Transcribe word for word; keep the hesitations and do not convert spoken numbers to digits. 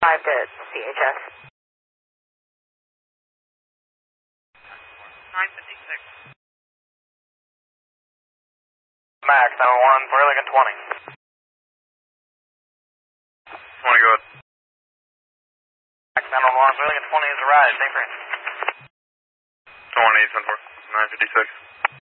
five to C H S. nine fifty-six. Max, nine one one, Burlington twenty. twenty, go ahead. Max, nine one one, Burlington twenty is a ride, same for twenty, ten four, nine fifty-six.